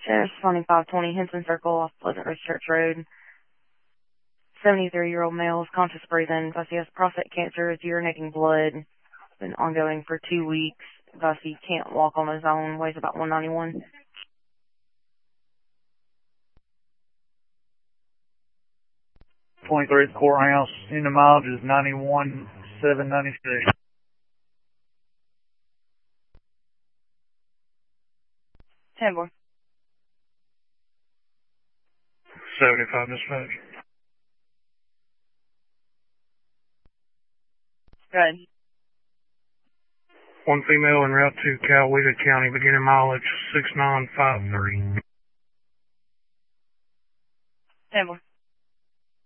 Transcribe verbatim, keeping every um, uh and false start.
Sheriff's twenty-five twenty Henson Circle off Pleasant Ridge Church Road. seventy-three-year-old male is conscious breathing. Thus he has prostate cancer, is urinating blood. It's been ongoing for two weeks. Thus he can't walk on his own. Weighs about one ninety-one. twenty-third Courthouse. In the mileage is ninety-one seven ninety-six. ten four. seventy-five dispatch. Good. One female en route to Coweta County, beginning mileage six nine five three.